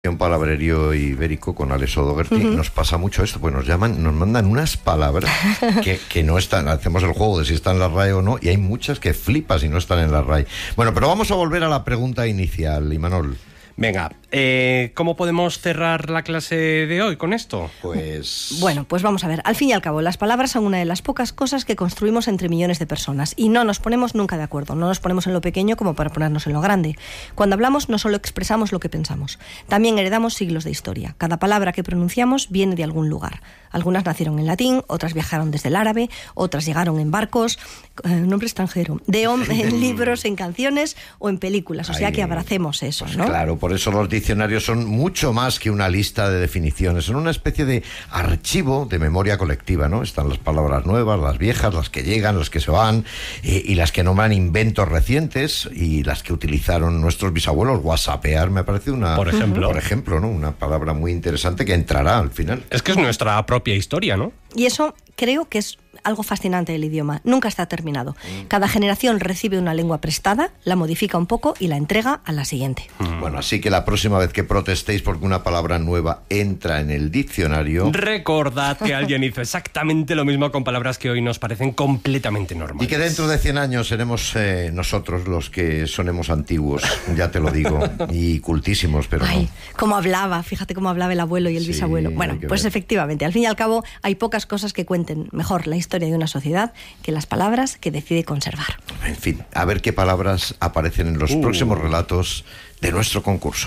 Un palabrerío ibérico con Alex O'Doherty. Nos pasa mucho esto, pues nos mandan unas palabras que no están. Hacemos el juego de si están en la RAE o no, y hay muchas que flipas y no están en la RAE. Bueno, pero vamos a volver a la pregunta inicial, Imanol. Venga, ¿cómo podemos cerrar la clase de hoy con esto? Bueno, pues vamos a ver. Al fin y al cabo, las palabras son una de las pocas cosas que construimos entre millones de personas y no nos ponemos nunca de acuerdo. No nos ponemos en lo pequeño como para ponernos en lo grande. Cuando hablamos no solo expresamos lo que pensamos, también heredamos siglos de historia. Cada palabra que pronunciamos viene de algún lugar. Algunas nacieron en latín, otras viajaron desde el árabe, otras llegaron en barcos, nombre extranjero, en libros, en canciones o en películas. O sea que abracemos eso, ¿no? Claro, por eso los diccionarios son mucho más que una lista de definiciones, son una especie de archivo de memoria colectiva, ¿no? Están las palabras nuevas, las viejas, las que llegan, las que se van, y las que nombran inventos recientes, y las que utilizaron nuestros bisabuelos. Whatsappear me parece por ejemplo, ¿no? Una palabra muy interesante que entrará al final. Es que es nuestra propia historia, ¿no? Y eso creo que es algo fascinante del idioma. Nunca está terminado. Cada generación recibe una lengua prestada, la modifica un poco y la entrega a la siguiente. Bueno, así que la próxima vez que protestéis porque una palabra nueva entra en el diccionario, recordad que alguien hizo exactamente lo mismo con palabras que hoy nos parecen completamente normales. Y que dentro de 100 años seremos nosotros los que sonemos antiguos, ya te lo digo, y cultísimos, pero no. Cómo hablaba, fíjate cómo hablaba el abuelo y el bisabuelo. Bueno, pues efectivamente, al fin y al cabo hay pocas cosas que cuenten mejor la historia de una sociedad que las palabras que decide conservar. En fin, a ver qué palabras aparecen en los próximos relatos de nuestro concurso.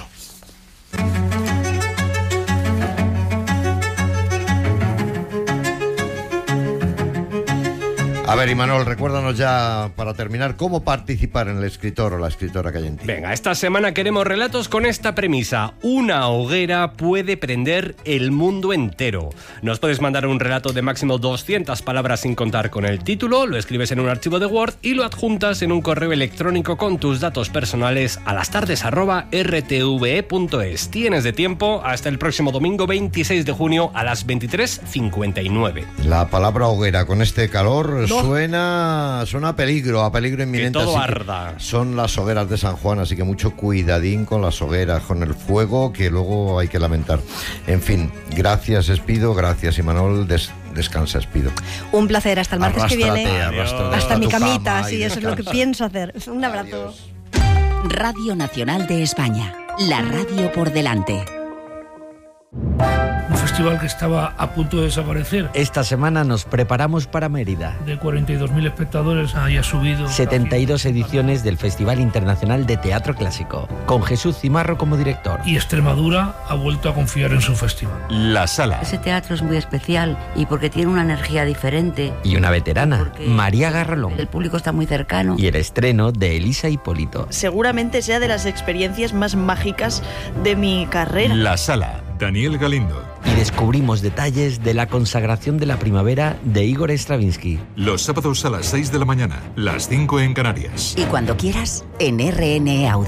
A ver, Imanol, recuérdanos ya, para terminar, cómo participar en el escritor o la escritora que hay en ti. Venga, esta semana queremos relatos con esta premisa: una hoguera puede prender el mundo entero. Nos puedes mandar un relato de máximo 200 palabras sin contar con el título, lo escribes en un archivo de Word y lo adjuntas en un correo electrónico con tus datos personales a lastardes@rtve.es. Tienes de tiempo hasta el próximo domingo 26 de junio a las 23:59. La palabra hoguera con este calor suena a peligro inminente. Que todo arda. Son las hogueras de San Juan, así que mucho cuidadín con las hogueras, con el fuego, que luego hay que lamentar. En fin, gracias Espido, gracias Imanol, descansa Espido. Un placer, hasta el martes que viene. Hasta mi camita, sí, eso es lo que pienso hacer. Un abrazo. Adiós. Radio Nacional de España, la radio por delante. Un festival que estaba a punto de desaparecer. Esta semana nos preparamos para Mérida. De 42.000 espectadores haya subido 72 ediciones del Festival Internacional de Teatro Clásico, con Jesús Cimarro como director. Y Extremadura ha vuelto a confiar en su festival. La Sala. Ese teatro es muy especial y porque tiene una energía diferente. Y una veterana, María Garralón. El público está muy cercano. Y el estreno de Elisa Hipólito. Seguramente sea de las experiencias más mágicas de mi carrera. La Sala. Daniel Galindo. Y descubrimos detalles de la consagración de la primavera de Igor Stravinsky. Los sábados a las 6 de la mañana, las 5 en Canarias. Y cuando quieras, en RN Audio.